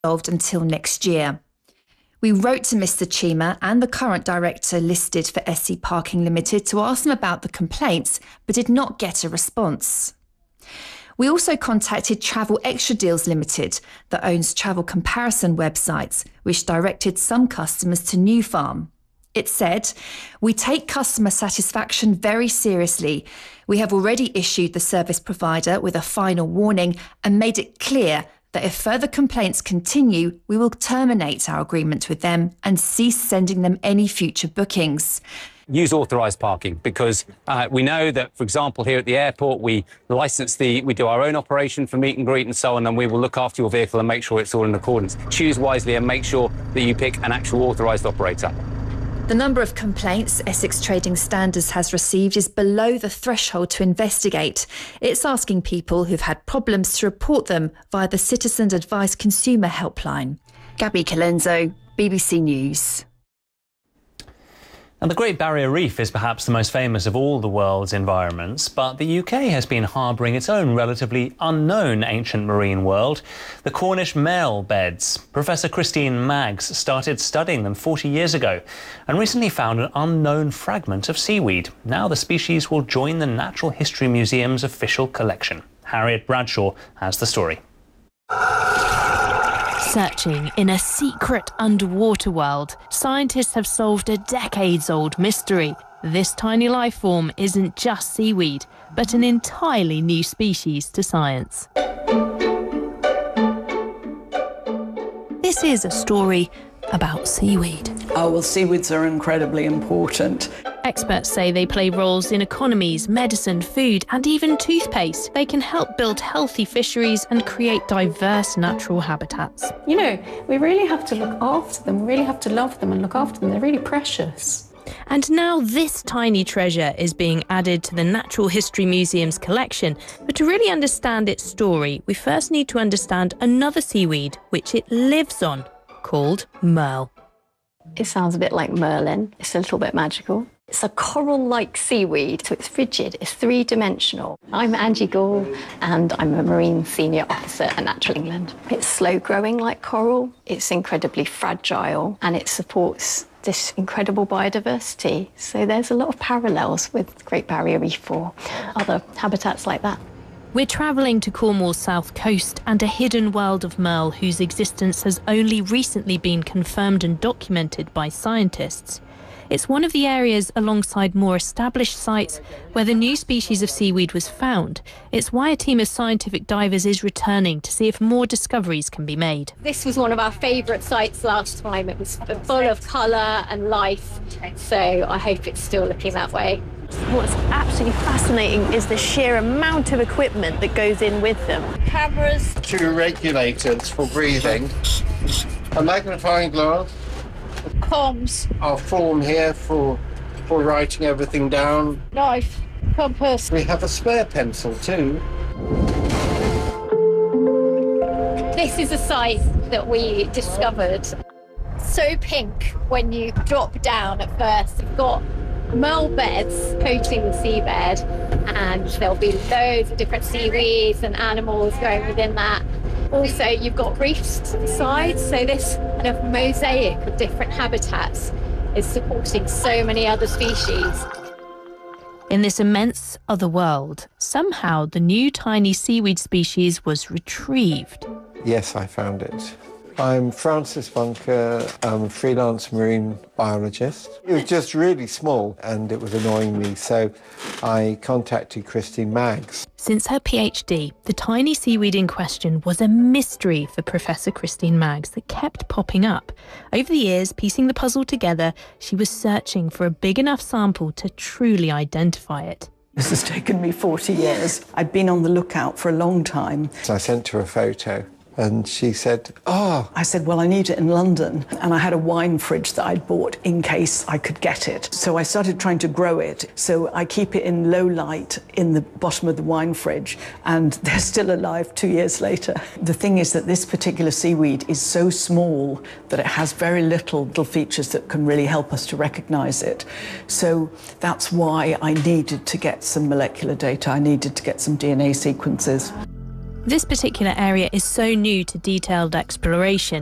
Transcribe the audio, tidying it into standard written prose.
resolved until next year. We wrote to Mr. Chima and the current director listed for SE Parking Limited to ask them about the complaints, but did not get a response. We also contacted Travel Extra Deals Limited, that owns travel comparison websites, which directed some customers to New Farm. It said, "We take customer satisfaction very seriously. We have already issued the service provider with a final warning and made it clear that if further complaints continue, we will terminate our agreement with them and cease sending them any future bookings." Use authorised parking, because we know that, for example, here at the airport, we do our own operation for meet and greet and so on, and we will look after your vehicle and make sure it's all in accordance. Choose wisely and make sure that you pick an actual authorised operator. The number of complaints Essex Trading Standards has received is below the threshold to investigate. It's asking people who've had problems to report them via the Citizens Advice Consumer Helpline. Gabby Colenso, BBC News. And the Great Barrier Reef is perhaps the most famous of all the world's environments, but the UK has been harbouring its own relatively unknown ancient marine world, the Cornish mail beds. Professor Christine Maggs started studying them 40 years ago and recently found an unknown fragment of seaweed. Now the species will join the Natural History Museum's official collection. Harriet Bradshaw has the story. Searching in a secret underwater world, scientists have solved a decades-old mystery. This tiny life form isn't just seaweed, but an entirely new species to science. This is a story about seaweed. Oh, well, seaweeds are incredibly important. Experts say they play roles in economies, medicine, food, and even toothpaste. They can help build healthy fisheries and create diverse natural habitats. You know, we really have to look after them. We really have to love them and look after them. They're really precious. And now this tiny treasure is being added to the Natural History Museum's collection. But to really understand its story, we first need to understand another seaweed which it lives on, called merle. It sounds a bit like Merlin. It's a little bit magical. It's a coral-like seaweed, so it's rigid, it's three-dimensional. I'm Angie Gall, and I'm a Marine Senior Officer at Natural England. It's slow-growing like coral, it's incredibly fragile, and it supports this incredible biodiversity. So there's a lot of parallels with Great Barrier Reef or other habitats like that. We're travelling to Cornwall's south coast and a hidden world of merle whose existence has only recently been confirmed and documented by scientists. It's one of the areas alongside more established sites where the new species of seaweed was found. It's why a team of scientific divers is returning to see if more discoveries can be made. This was one of our favourite sites last time. It was full of colour and life, so I hope it's still looking that way. What's absolutely fascinating is the sheer amount of equipment that goes in with them. Cameras. 2 regulators for breathing. A magnifying glass. Comms. Our form here for writing everything down. Knife. Compass. We have a spare pencil too. This is a site that we discovered. So pink when you drop down at first. You've got merle beds coating the seabed, and there'll be loads of different seaweeds and animals going within that. Also, you've got reefs to the side, so this kind of mosaic of different habitats is supporting so many other species. In this immense other world, somehow the new tiny seaweed species was retrieved. Yes, I found it. I'm Francis Bunker. I'm a freelance marine biologist. It was just really small and it was annoying me, so I contacted Christine Maggs. Since her PhD, the tiny seaweed in question was a mystery for Professor Christine Maggs that kept popping up. Over the years, piecing the puzzle together, she was searching for a big enough sample to truly identify it. This has taken me 40 years. I'd been on the lookout for a long time. So I sent her a photo. And she said, oh. I said, well, I need it in London. And I had a wine fridge that I'd bought in case I could get it. So I started trying to grow it. So I keep it in low light in the bottom of the wine fridge. And they're still alive 2 years later. The thing is that this particular seaweed is so small that it has very little features that can really help us to recognise it. So that's why I needed to get some molecular data. I needed to get some DNA sequences. This particular area is so new to detailed exploration